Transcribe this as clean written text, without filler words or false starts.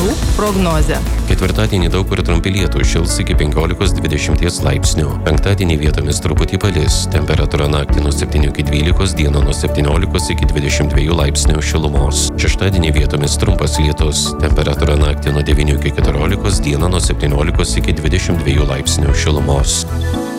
orų prognozė. Ketvirtadienį daug kur trumpi lietūs, šils iki 15–20 laipsnių. Penktadienį vietomis truputį palis. Temperatūra naktį nuo 7 iki 12, dieną nuo 17 iki 22 laipsnių šilumos. Šeštadienį vietomis trumpas lietus. Temperatūra naktį nuo 9 iki 14, dieną nuo 17 iki 22 laipsnių šilumos.